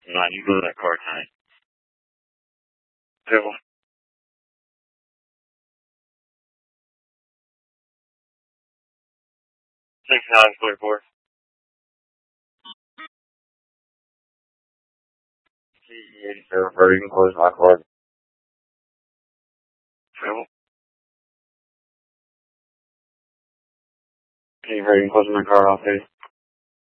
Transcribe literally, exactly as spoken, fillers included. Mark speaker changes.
Speaker 1: No, you go to that car tonight. Devil. Six nine clear four. G eighty-seven, bro, you can close my car. Devil. Can you bro, you can close my car off, please?